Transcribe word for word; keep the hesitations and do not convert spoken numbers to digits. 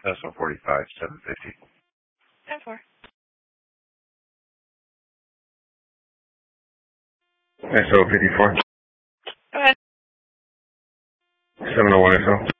S O forty-five, seven fifty. ten four. S O fifty-four. Go ahead. seven oh one S O.